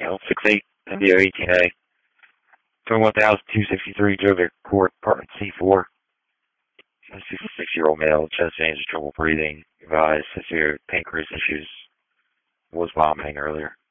6'8", NBO 18A, 21,263, drove to court, apartment C4. 66-year-old male, chest pains, trouble breathing, advised severe pancreas issues, was vomiting earlier.